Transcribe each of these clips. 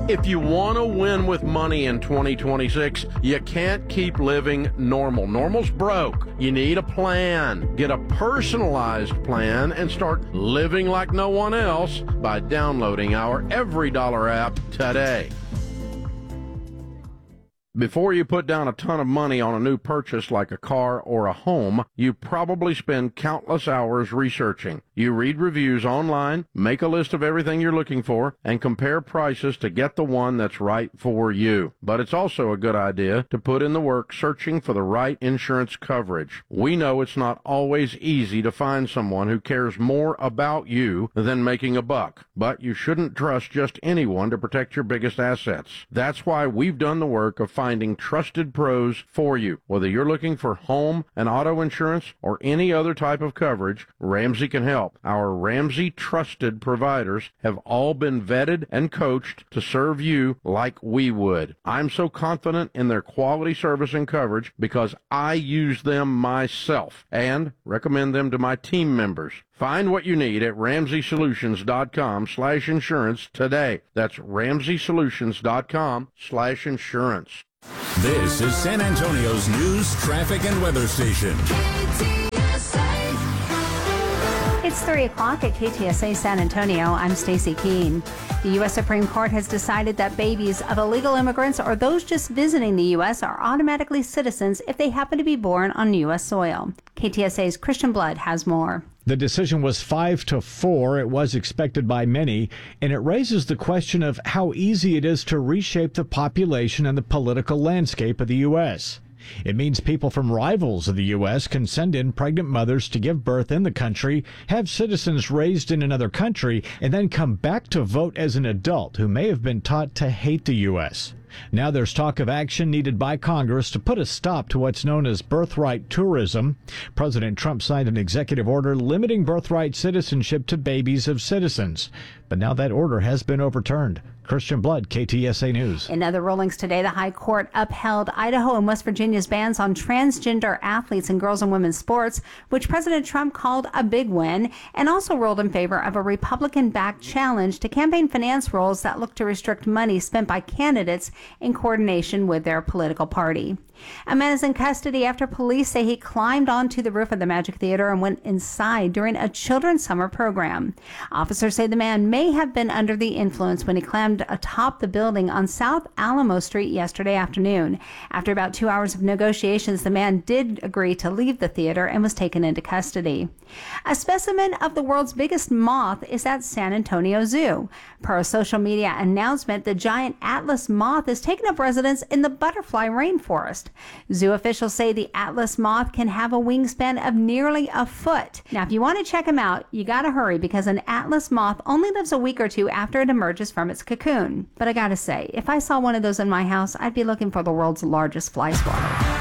If you want to win with money in 2026, you can't keep living normal. Normal's broke. You need a plan. Get a personalized plan and start living like no one else by downloading our Every Dollar app today. Before you put down a ton of money on a new purchase like a car or a home, you probably spend countless hours researching. You read reviews online, make a list of everything you're looking for, and compare prices to get the one that's right for you. But it's also a good idea to put in the work searching for the right insurance coverage. We know it's not always easy to find someone who cares more about you than making a buck, but you shouldn't trust just anyone to protect your biggest assets. That's why we've done the work of finding trusted pros for you. Whether you're looking for home and auto insurance or any other type of coverage, Ramsey can help. Our Ramsey trusted providers have all been vetted and coached to serve you like we would. I'm so confident in their quality service and coverage because I use them myself and recommend them to my team members. Find what you need at RamseySolutions.com/insurance today. That's RamseySolutions.com/insurance. This is San Antonio's news, traffic, and weather station. It's 3 o'clock at KTSA San Antonio. I'm Stacy Keene. The U.S. Supreme Court has decided that babies of illegal immigrants or those just visiting the U.S. are automatically citizens if they happen to be born on U.S. soil. KTSA's Christian Blood has more. The decision was 5-4. It was expected by many, and it raises the question of how easy it is to reshape the population and the political landscape of the U.S. It means people from rivals of the U.S. can send in pregnant mothers to give birth in the country, have citizens raised in another country, and then come back to vote as an adult who may have been taught to hate the U.S. Now there's talk of action needed by Congress to put a stop to what's known as birthright tourism. President Trump signed an executive order limiting birthright citizenship to babies of citizens. But now that order has been overturned. Christian Blood, KTSA News. In other rulings today, the High Court upheld Idaho and West Virginia's bans on transgender athletes in girls and women's sports, which President Trump called a big win, and also ruled in favor of a Republican-backed challenge to campaign finance rules that look to restrict money spent by candidates in coordination with their political party. A man is in custody after police say he climbed onto the roof of the Magic Theater and went inside during a children's summer program. Officers say the man may have been under the influence when he climbed atop the building on South Alamo Street yesterday afternoon. After about 2 hours of negotiations, the man did agree to leave the theater and was taken into custody. A specimen of the world's biggest moth is at San Antonio Zoo. Per a social media announcement, the giant Atlas moth is taking up residence in the butterfly rainforest. Zoo officials say the Atlas moth can have a wingspan of nearly a foot. Now, if you want to check him out, you gotta hurry because an Atlas moth only lives a week or two after it emerges from its cocoon. But I gotta say, if I saw one of those in my house, I'd be looking for the world's largest fly swatter.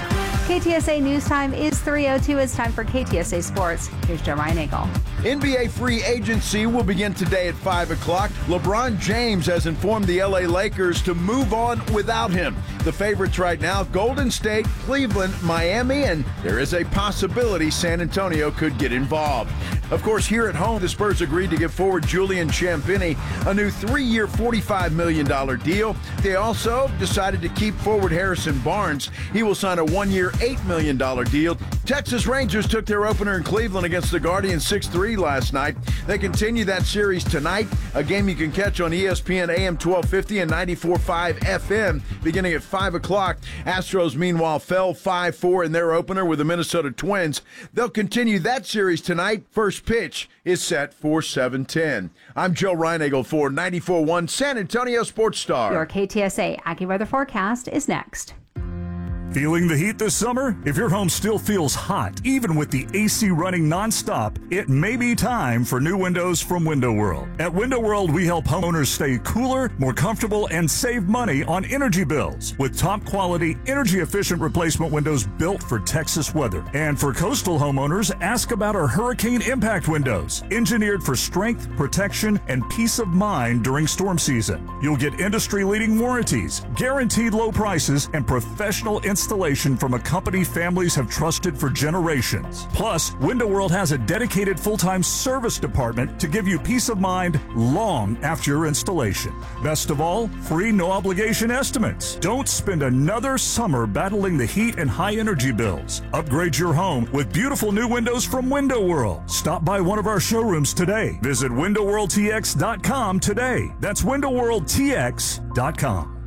KTSA News Time is 3:02. It's time for KTSA Sports. Here's Joe Reinagle. NBA free agency will begin today at 5 o'clock. LeBron James has informed the LA Lakers to move on without him. The favorites right now, Golden State, Cleveland, Miami, and there is a possibility San Antonio could get involved. Of course, here at home, the Spurs agreed to give forward Julian Champagnie a new 3-year, $45 million deal. They also decided to keep forward Harrison Barnes. He will sign a 1-year, $8 million deal. Texas Rangers took their opener in Cleveland against the Guardians 6-3 last night. They continue that series tonight, a game you can catch on ESPN AM 1250 and 94.5 FM beginning at 5 o'clock. Astros, meanwhile, fell 5-4 in their opener with the Minnesota Twins. They'll continue that series tonight. First pitch is set for 7:10. I'm Joe Reinagle for 94.1 San Antonio Sports Star. Your KTSA AccuWeather forecast is next. Feeling the heat this summer? If your home still feels hot, even with the AC running nonstop, it may be time for new windows from Window World. At Window World, we help homeowners stay cooler, more comfortable, and save money on energy bills with top quality, energy-efficient replacement windows built for Texas weather. And for coastal homeowners, ask about our hurricane impact windows, engineered for strength, protection, and peace of mind during storm season. You'll get industry-leading warranties, guaranteed low prices, and professional installation installation from a company families have trusted for generations. Plus, Window World has a dedicated full-time service department to give you peace of mind long after your installation. Best of all, free no-obligation estimates. Don't spend another summer battling the heat and high energy bills. Upgrade your home with beautiful new windows from Window World. Stop by one of our showrooms today. Visit WindowWorldTX.com today. That's WindowWorldTX.com.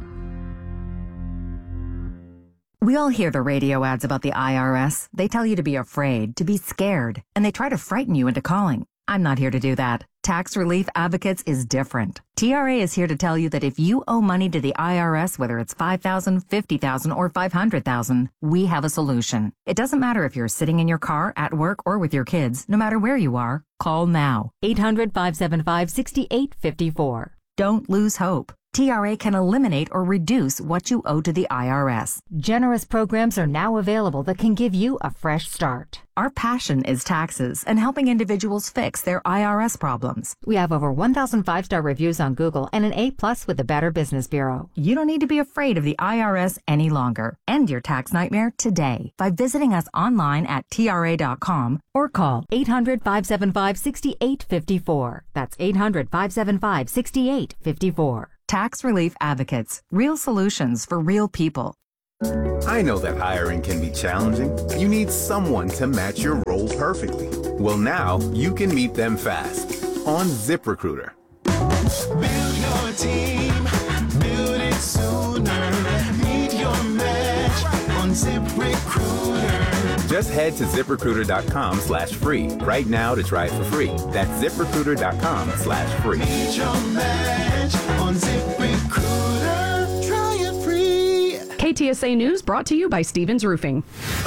We all hear the radio ads about the IRS. They tell you to be afraid, to be scared, and they try to frighten you into calling. I'm not here to do that. Tax Relief Advocates is different. TRA is here to tell you that if you owe money to the IRS, whether it's $5,000, $50,000, or $500,000, we have a solution. It doesn't matter if you're sitting in your car, at work, or with your kids. No matter where you are, call now. 800-575-6854. Don't lose hope. TRA can eliminate or reduce what you owe to the IRS. Generous programs are now available that can give you a fresh start. Our passion is taxes and helping individuals fix their IRS problems. We have over 1,000 5-star reviews on Google and an A+ with the Better Business Bureau. You don't need to be afraid of the IRS any longer. End your tax nightmare today by visiting us online at TRA.com or call 800-575-6854. That's 800-575-6854. Tax Relief Advocates. Real solutions for real people. I know that hiring can be challenging. You need someone to match your role perfectly. Well, now you can meet them fast on ZipRecruiter. Build your team, build it sooner. Meet your match on ZipRecruiter. Just head to ZipRecruiter.com/free right now to try it for free. That's ZipRecruiter.com/free. Meet your match on ZipRecruiter. Try it free. KTSA News brought to you by Stevens Roofing.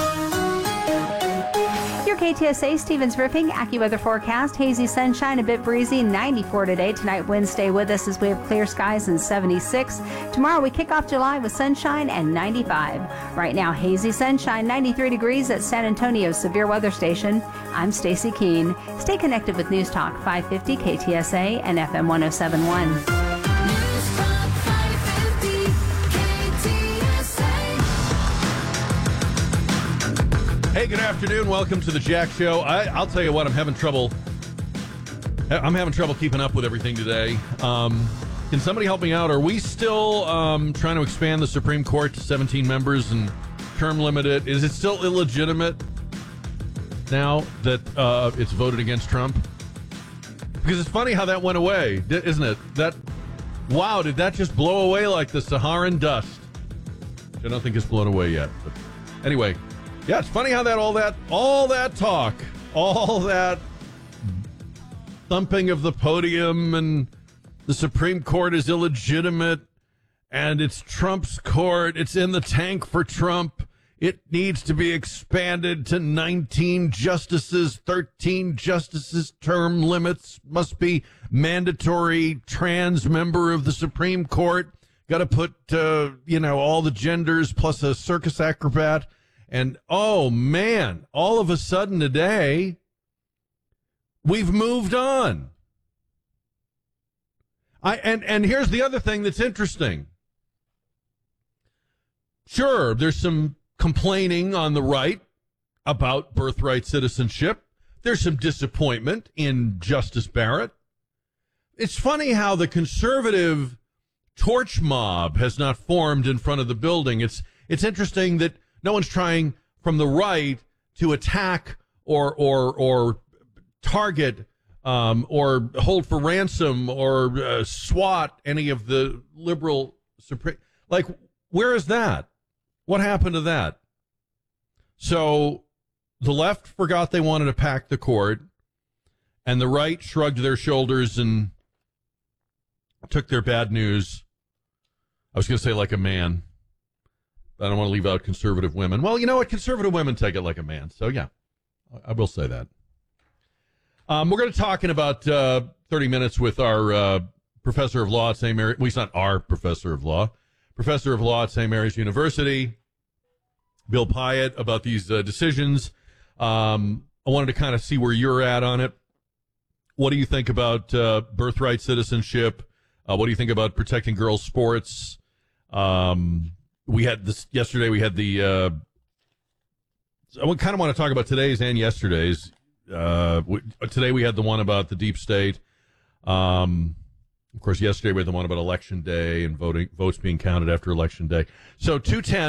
Your KTSA Stevens Roofing AccuWeather forecast. Hazy sunshine, a bit breezy, 94 today. Tonight, winds stay with us as we have clear skies and 76. Tomorrow, we kick off July with sunshine and 95. Right now, hazy sunshine, 93 degrees at San Antonio's severe weather station. I'm Stacy Keene. Stay connected with News Talk 550 KTSA and FM 1071. Hey, good afternoon. Welcome to the Jack Show. I'll tell you what, I'm having trouble keeping up with everything today. Can somebody help me out? Are we still trying to expand the Supreme Court to 17 members and term limit it? Is it still illegitimate now that it's voted against Trump? Because it's funny how that went away, isn't it? Wow, did that just blow away like the Saharan dust? I don't think it's blown away yet. But anyway. Yeah, it's funny how all that talk, all that thumping of the podium and the Supreme Court is illegitimate and it's Trump's court. It's in the tank for Trump. It needs to be expanded to 19 justices, 13 justices. Term limits must be mandatory. Trans member of the Supreme Court. Got to put, all the genders plus a circus acrobat. And, oh, man, all of a sudden today, we've moved on. And here's the other thing that's interesting. Sure, there's some complaining on the right about birthright citizenship. There's some disappointment in Justice Barrett. It's funny how the conservative torch mob has not formed in front of the building. It's interesting that no one's trying from the right to attack or target or hold for ransom or swat any of the liberal Supreme. Like, where is that? What happened to that? So the left forgot they wanted to pack the court, and the right shrugged their shoulders and took their bad news. I was going to say like a man. I don't want to leave out conservative women. Well, you know what? Conservative women take it like a man. So, yeah, I will say that. We're going to talk in about 30 minutes with our professor of law at St. Mary's. Well, he's not our professor of law. Professor of law at St. Mary's University, Bill Pyatt, about these decisions. I wanted to kind of see where you're at on it. What do you think about birthright citizenship? What do you think about protecting girls' sports? we had this yesterday. We had the. I kind of want to talk about today's and yesterday's. Today we had the one about the deep state. Of course, yesterday we had the one about Election Day and votes being counted after Election Day. So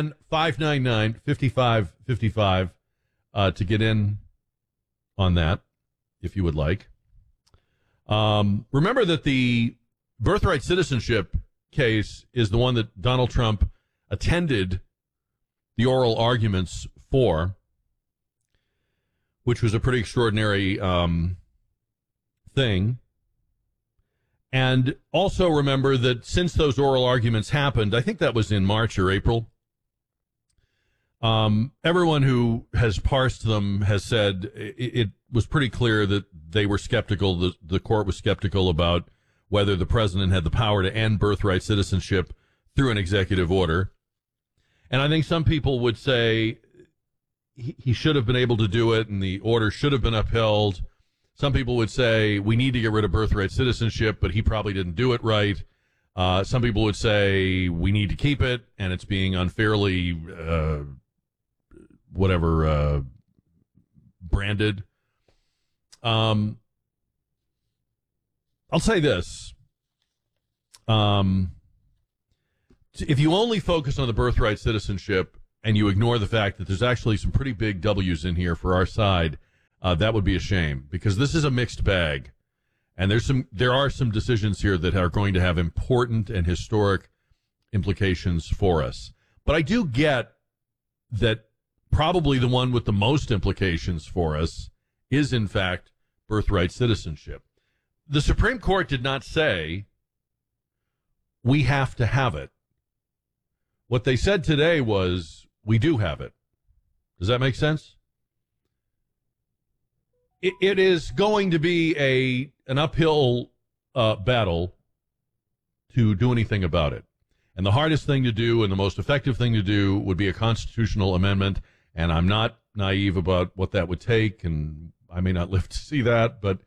210-599-5555 to get in on that, if you would like. Remember that the birthright citizenship case is the one that Donald Trump attended the oral arguments for, which was a pretty extraordinary thing. And also remember that since those oral arguments happened, I think that was in March or April, everyone who has parsed them has said it was pretty clear that they were skeptical, the court was skeptical about whether the president had the power to end birthright citizenship through an executive order. And I think some people would say he should have been able to do it and the order should have been upheld. Some people would say we need to get rid of birthright citizenship, but he probably didn't do it right. Some people would say we need to keep it, and it's being unfairly, branded. I'll say this. If you only focus on the birthright citizenship and you ignore the fact that there's actually some pretty big W's in here for our side, that would be a shame, because this is a mixed bag, and there are some decisions here that are going to have important and historic implications for us. But I do get that probably the one with the most implications for us is, in fact, birthright citizenship. The Supreme Court did not say we have to have it. What they said today was we do have it. Does that make sense? It is going to be an uphill battle to do anything about it. And the hardest thing to do and the most effective thing to do would be a constitutional amendment. And I'm not naive about what that would take, and I may not live to see that, but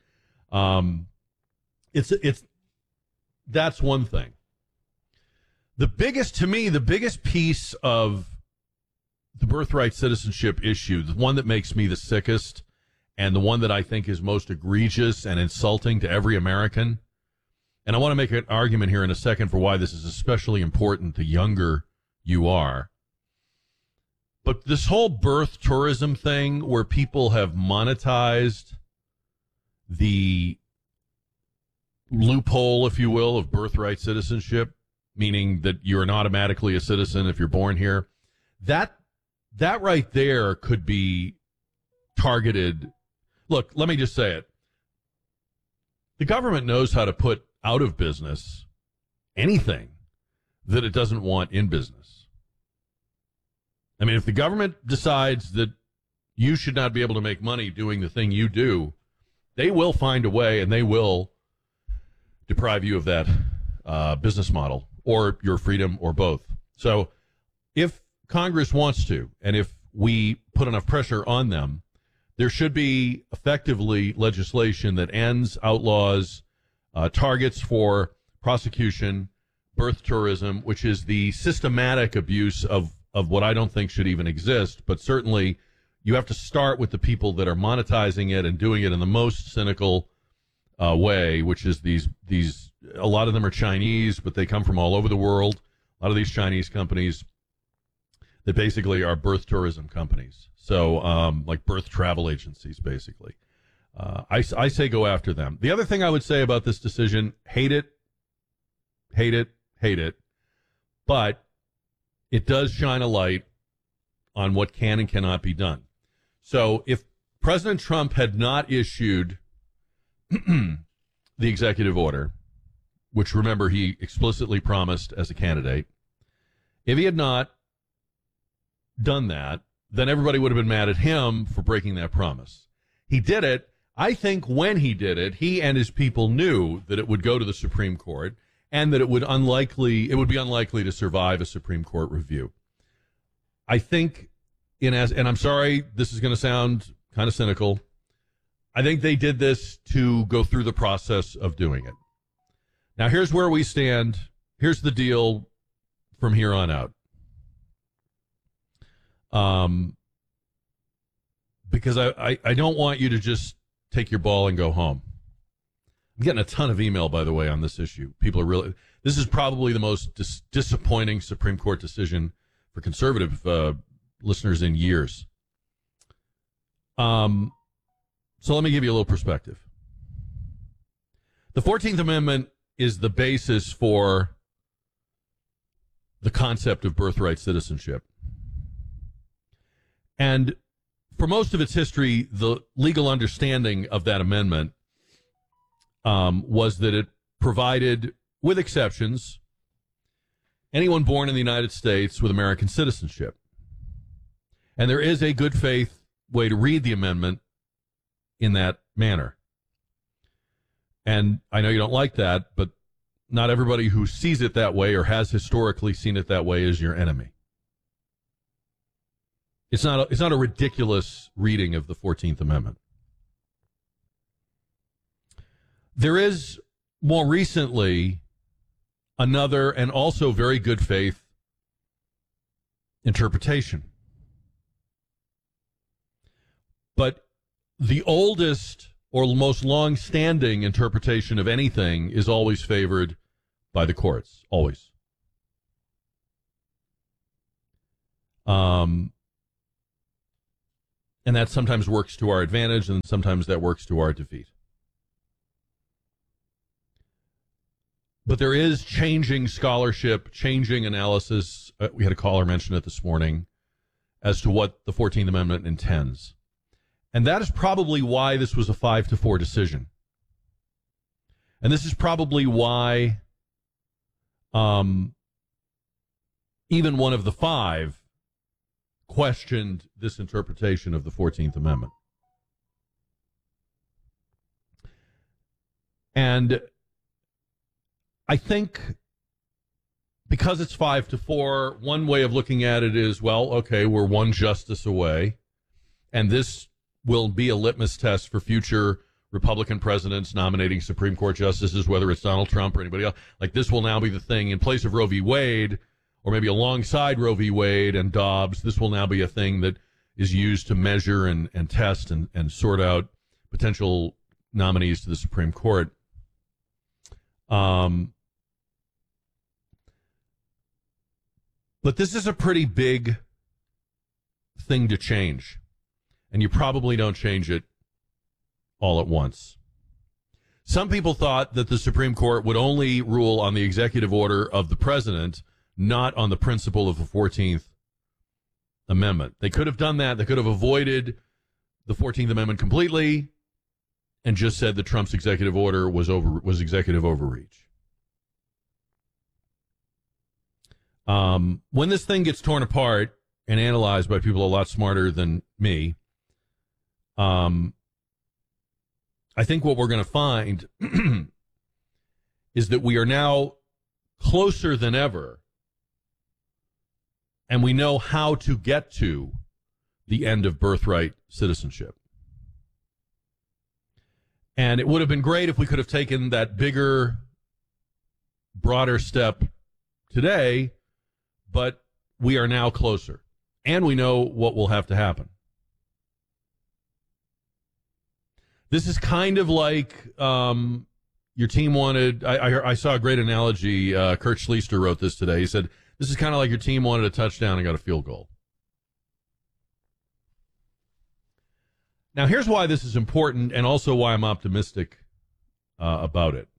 that's one thing. The biggest piece of the birthright citizenship issue, the one that makes me the sickest, and the one that I think is most egregious and insulting to every American, and I want to make an argument here in a second for why this is especially important the younger you are. But this whole birth tourism thing where people have monetized the loophole, if you will, of birthright citizenship, meaning that you're not automatically a citizen if you're born here, that right there could be targeted. Look, let me just say it. The government knows how to put out of business anything that it doesn't want in business. I mean, if the government decides that you should not be able to make money doing the thing you do, they will find a way, and they will deprive you of that business model or your freedom or both. So if Congress wants to, and if we put enough pressure on them, there should be effectively legislation that ends, outlaws, targets for prosecution, birth tourism, which is the systematic abuse of what I don't think should even exist. But certainly you have to start with the people that are monetizing it and doing it in the most cynical way, which is these a lot of them are Chinese, but they come from all over the world. A lot of these Chinese companies that basically are birth tourism companies. So like birth travel agencies, basically. I say go after them. The other thing I would say about this decision, hate it, but it does shine a light on what can and cannot be done. So if President Trump had not issued the executive order, which, remember, he explicitly promised as a candidate, if he had not done that, then everybody would have been mad at him for breaking that promise. He did it. I think when he did it, he and his people knew that it would go to the Supreme Court and that it would be unlikely to survive a Supreme Court review. I think, and I'm sorry, this is going to sound kind of cynical, I think they did this to go through the process of doing it. Now, here's where we stand. Here's the deal from here on out. Because I don't want you to just take your ball and go home. I'm getting a ton of email, by the way, on this issue. People are really... This is probably the most disappointing Supreme Court decision for conservative listeners in years. So let me give you a little perspective. The 14th Amendment is the basis for the concept of birthright citizenship. And for most of its history, the legal understanding of that amendment was that it provided, with exceptions, anyone born in the United States with American citizenship. And there is a good faith way to read the amendment in that manner. And I know you don't like that, but not everybody who sees it that way or has historically seen it that way is your enemy. It's not a ridiculous reading of the 14th Amendment. There is, more recently, another and also very good faith interpretation. But the oldest or most long-standing interpretation of anything is always favored by the courts, always. And that sometimes works to our advantage, and sometimes that works to our defeat. But there is changing scholarship, changing analysis. We had a caller mention it this morning as to what the 14th Amendment intends. And that is probably why this was a 5-4 decision. And this is probably why even one of the five questioned this interpretation of the 14th Amendment. And I think because it's 5-4, one way of looking at it is, well, okay, we're one justice away, and this will be a litmus test for future Republican presidents nominating Supreme Court justices, whether it's Donald Trump or anybody else. Like, this will now be the thing in place of Roe v. Wade, or maybe alongside Roe v. Wade and Dobbs. This will now be a thing that is used to measure and test and sort out potential nominees to the Supreme Court. But this is a pretty big thing to change, and you probably don't change it all at once. Some people thought that the Supreme Court would only rule on the executive order of the president, not on the principle of the 14th Amendment. They could have done that. They could have avoided the 14th Amendment completely and just said that Trump's executive order was executive overreach. When this thing gets torn apart and analyzed by people a lot smarter than me, I think what we're going to find is that we are now closer than ever, and we know how to get to the end of birthright citizenship. And it would have been great if we could have taken that bigger, broader step today, but we are now closer, and we know what will have to happen. This is kind of like your team wanted. I saw a great analogy. Kurt Schlichter wrote this today. He said, this is kind of like your team wanted a touchdown and got a field goal. Now, here's why this is important, and also why I'm optimistic about it.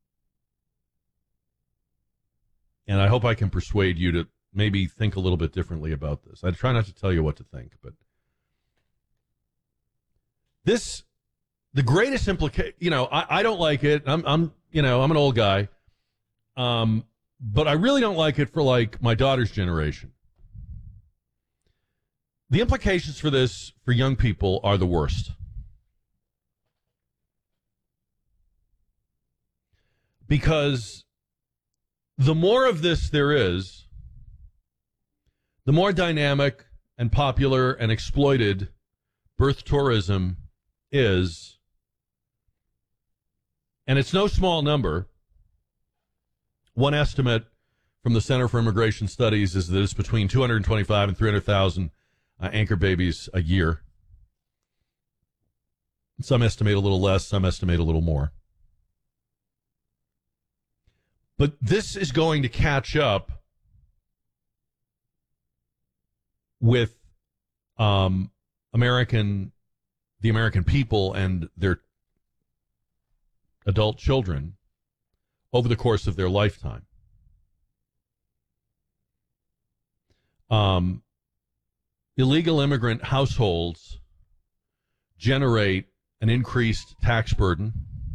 And I hope I can persuade you to maybe think a little bit differently about this. I try not to tell you what to think, but this, the greatest implication, I don't like it. I'm an old guy. But I really don't like it for, like, my daughter's generation. The implications for this for young people are the worst. Because the more of this there is, the more dynamic and popular and exploited birth tourism is. And it's no small number. One estimate from the Center for Immigration Studies is that it's between 225 and 300,000 anchor babies a year. Some estimate a little less, some estimate a little more. But this is going to catch up with the American people and their adult children over the course of their lifetime. Illegal immigrant households generate an increased tax burden.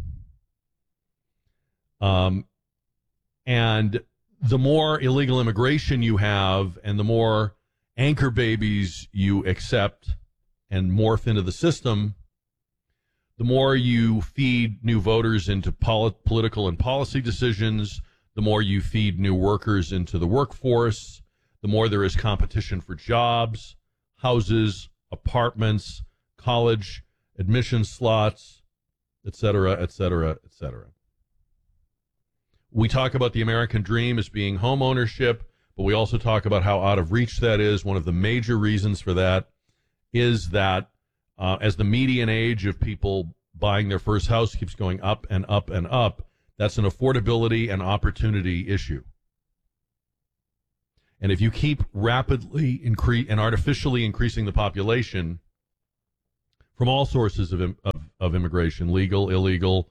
And the more illegal immigration you have and the more anchor babies you accept and morph into the system, the more you feed new voters into political and policy decisions, the more you feed new workers into the workforce, the more there is competition for jobs, houses, apartments, college admission slots, et cetera, et cetera, et cetera. We talk about the American dream as being home ownership, but we also talk about how out of reach that is. One of the major reasons for that is that as the median age of people buying their first house keeps going up and up and up, that's an affordability and opportunity issue. And if you keep rapidly and artificially increasing the population from all sources of immigration, legal, illegal,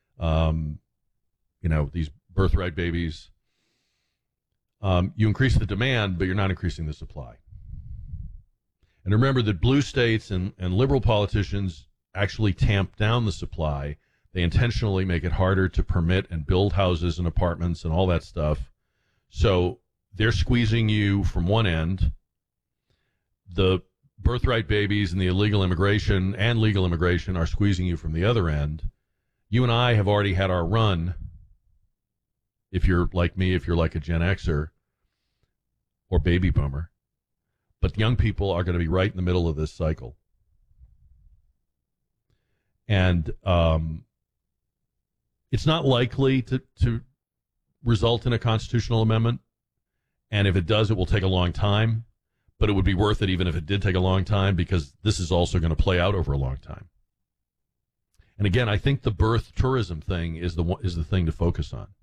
these birthright babies, you increase the demand, but you're not increasing the supply. And remember that blue states and liberal politicians actually tamp down the supply. They intentionally make it harder to permit and build houses and apartments and all that stuff. So they're squeezing you from one end. The birthright babies and the illegal immigration and legal immigration are squeezing you from the other end. You and I have already had our run. If you're like me, if you're like a Gen Xer or baby boomer. But young people are going to be right in the middle of this cycle. And it's not likely to result in a constitutional amendment. And if it does, it will take a long time. But it would be worth it even if it did take a long time, because this is also going to play out over a long time. And again, I think the birth tourism thing is the thing to focus on.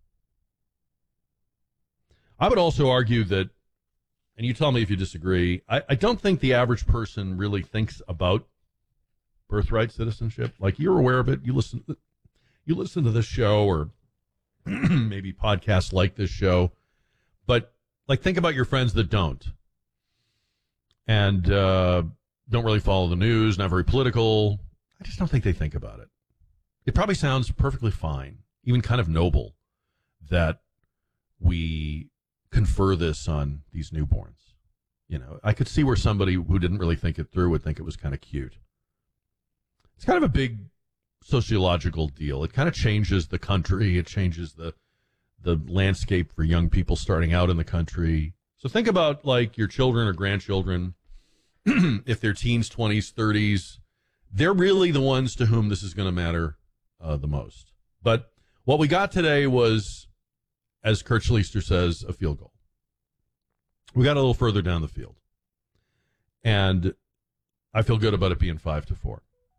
I would also argue that, and you tell me if you disagree, I don't think the average person really thinks about birthright citizenship. Like, you're aware of it. You listen to this show, or maybe podcasts like this show. But, like, think about your friends that don't. And don't really follow the news, not very political. I just don't think they think about it. It probably sounds perfectly fine, even kind of noble, that we confer this on these newborns. I could see where somebody who didn't really think it through would think it was kind of cute. It's kind of a big sociological deal. It kind of changes the country. It changes the landscape for young people starting out in the country. So think about, like, your children or grandchildren, if they're teens, 20s, 30s, they're really the ones to whom this is going to matter the most. But what we got today was, as Kurt Schlichter says, a field goal. We got a little further down the field. And I feel good about it being 5-4.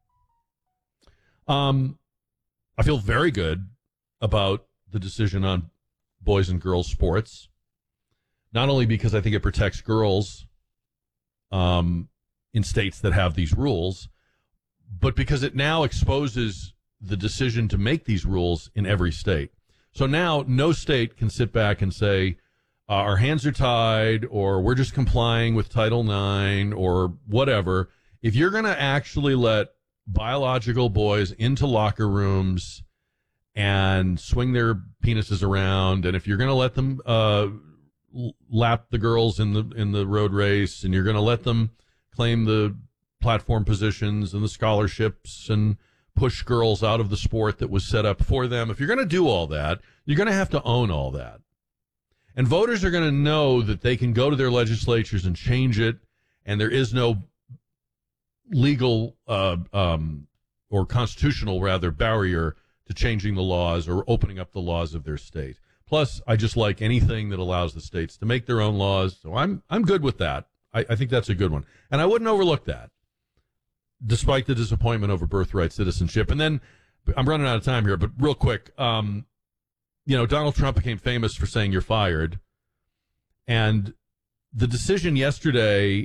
I feel very good about the decision on boys and girls sports, not only because I think it protects girls in states that have these rules, but because it now exposes the decision to make these rules in every state. So now no state can sit back and say, our hands are tied, or we're just complying with Title IX, or whatever. If you're going to actually let biological boys into locker rooms and swing their penises around, and if you're going to let them lap the girls in the road race, and you're going to let them claim the platform positions and the scholarships and push girls out of the sport that was set up for them, if you're going to do all that, you're going to have to own all that. And voters are going to know that they can go to their legislatures and change it, and there is no legal or constitutional, rather, barrier to changing the laws or opening up the laws of their state. Plus, I just like anything that allows the states to make their own laws, so I'm good with that. I think that's a good one. And I wouldn't overlook that, despite the disappointment over birthright citizenship. And then, I'm running out of time here, but real quick, Donald Trump became famous for saying you're fired. And the decision yesterday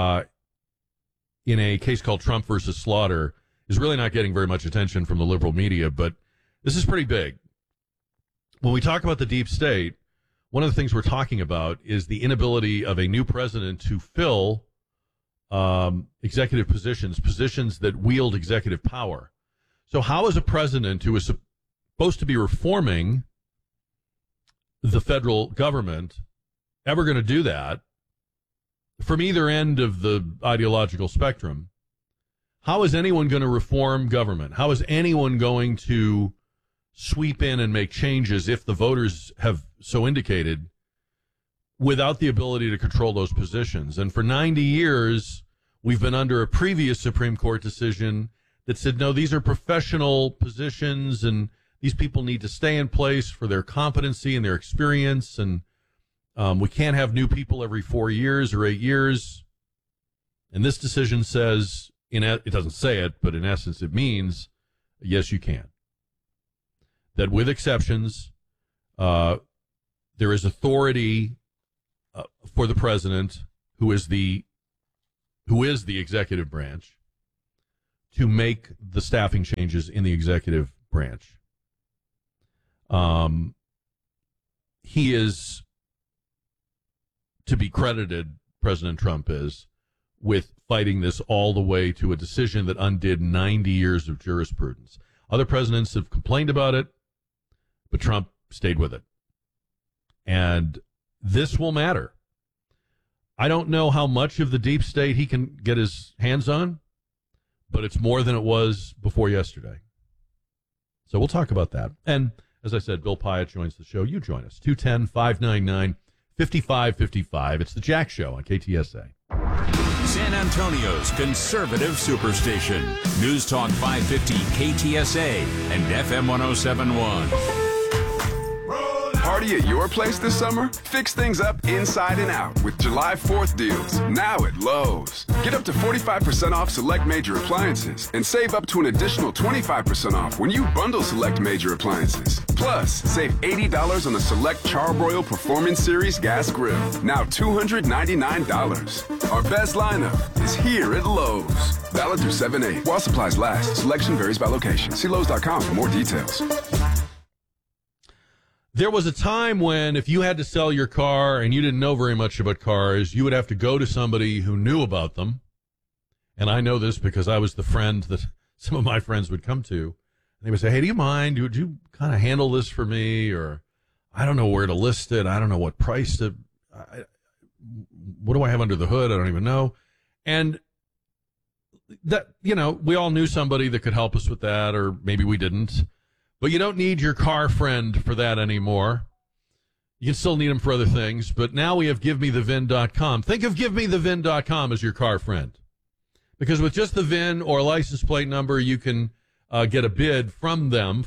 in a case called Trump versus Slaughter is really not getting very much attention from the liberal media, but this is pretty big. When we talk about the deep state, one of the things we're talking about is the inability of a new president to fill executive positions that wield executive power. So how is a president who is supposed to be reforming the federal government ever going to do that from either end of the ideological spectrum? How is anyone going to reform government? How is anyone going to sweep in and make changes if the voters have so indicated without the ability to control those positions? And for 90 years, we've been under a previous Supreme Court decision that said, no, these are professional positions and these people need to stay in place for their competency and their experience. And we can't have new people every 4 years or 8 years. And this decision says, it doesn't say it, but in essence it means, yes, you can. That with exceptions, there is authority for the president, who is the executive branch, to make the staffing changes in the executive branch. He is to be credited, President Trump is, with fighting this all the way to a decision that undid 90 years of jurisprudence. Other presidents have complained about it, but Trump stayed with it. And this will matter. I don't know how much of the deep state he can get his hands on, but it's more than it was before yesterday. So we'll talk about that. And as I said, Bill Pyatt joins the show. You join us. 210-599-5555. It's the Jack Show on KTSA. San Antonio's conservative superstation. News Talk 550 KTSA and FM 1071. Party at your place this summer? Fix things up inside and out with July 4th deals, now at Lowe's. Get up to 45% off select major appliances and save up to an additional 25% off when you bundle select major appliances. Plus, save $80 on the select Charbroil Performance Series gas grill, now $299. Our best lineup is here at Lowe's. Valid through 7/8 while supplies last. Selection varies by location. See Lowe's.com for more details. There was a time when if you had to sell your car and you didn't know very much about cars, you would have to go to somebody who knew about them. And I know this because I was the friend that some of my friends would come to. And they would say, hey, do you mind? Would you kind of handle this for me? Or I don't know where to list it. I don't know what price to. What do I have under the hood? I don't even know. And that, we all knew somebody that could help us with that, or maybe we didn't. But you don't need your car friend for that anymore. You can still need them for other things. But now we have GiveMeTheVIN.com. Think of GiveMeTheVIN.com as your car friend. Because with just the VIN or license plate number, you can get a bid from them,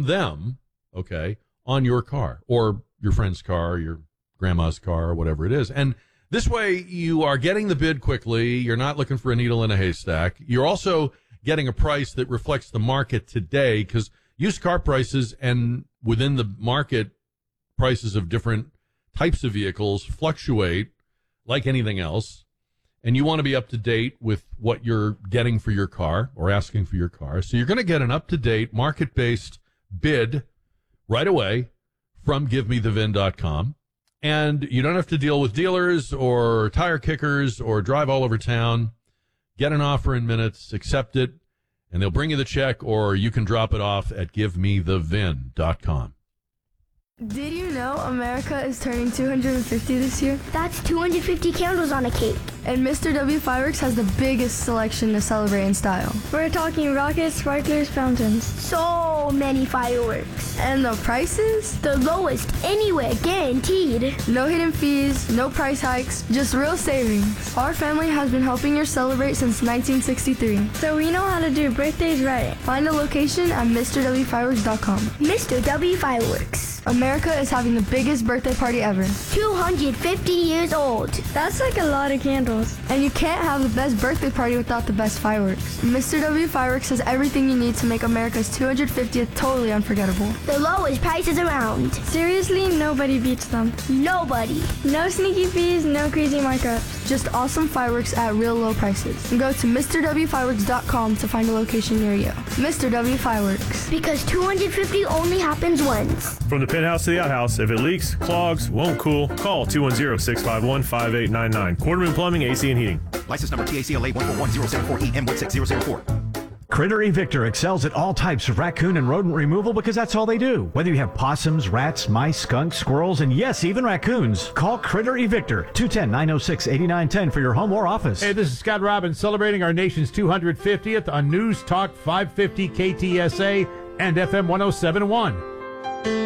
okay, on your car. Or your friend's car, your grandma's car, or whatever it is. And this way you are getting the bid quickly. You're not looking for a needle in a haystack. You're also getting a price that reflects the market today, because used car prices and within the market, prices of different types of vehicles fluctuate like anything else. And you want to be up to date with what you're getting for your car or asking for your car. So you're going to get an up-to-date market-based bid right away from GiveMeTheVIN.com. And you don't have to deal with dealers or tire kickers or drive all over town. Get an offer in minutes, accept it, and they'll bring you the check, or you can drop it off at GiveMeTheVIN.com. Did you know America is turning 250 this year? That's 250 candles on a cake. And Mr. W Fireworks has the biggest selection to celebrate in style. We're talking rockets, sparklers, fountains. So many fireworks. And the prices? The lowest anywhere, guaranteed. No hidden fees, no price hikes, just real savings. Our family has been helping you celebrate since 1963. So we know how to do birthdays right. Find a location at MrWFireworks.com. Mr. W Fireworks. America is having the biggest birthday party ever. 250 years old. That's like a lot of candles. And you can't have the best birthday party without the best fireworks. Mr. W Fireworks has everything you need to make America's 250th totally unforgettable. The lowest prices around. Seriously, nobody beats them. Nobody. No sneaky fees, no crazy markups. Just awesome fireworks at real low prices. And go to MrWFireworks.com to find a location near you. Mr. W Fireworks. Because 250 only happens once. From the penthouse to the outhouse, if it leaks, clogs, won't cool, call 210-651-5899. Quarterman Plumbing, AC and Heating. License number TACLA 14104EM16004. Critter Evictor excels at all types of raccoon and rodent removal because that's all they do. Whether you have possums, rats, mice, skunks, squirrels, and yes, even raccoons, call Critter Evictor, 210-906-8910 for your home or office. Hey, this is Scott Robbins celebrating our nation's 250th on News Talk 550 KTSA and FM 107.1.